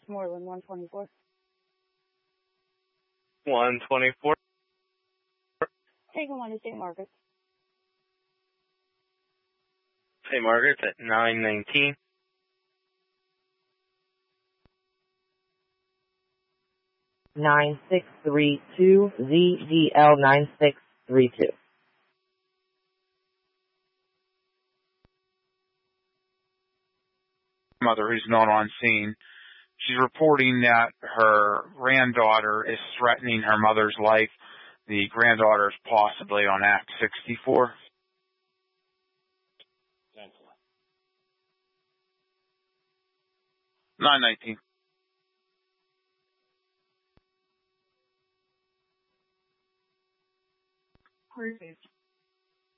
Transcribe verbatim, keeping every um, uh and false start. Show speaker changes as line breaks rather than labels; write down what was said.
Westmoreland, one twenty-four.
one twenty-four.
Taking one to Saint Margaret's.
Saint Margaret's at nine nineteen.
nine six three two, Z D L nine six three two.
Mother who's not on scene. She's reporting that her granddaughter is threatening her mother's life. The granddaughter is possibly on Act sixty-four. nine nineteen.
Perfect.